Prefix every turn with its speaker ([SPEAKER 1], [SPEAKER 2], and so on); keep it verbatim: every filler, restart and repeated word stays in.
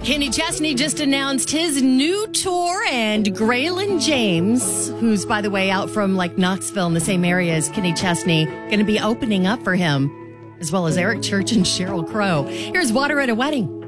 [SPEAKER 1] Kenny Chesney just announced his new tour, and Graylin James, who's, by the way, out from like Knoxville in the same area as Kenny Chesney, going to be opening up for him, as well as Eric Church and Sheryl Crow. Here's Water at a Wedding.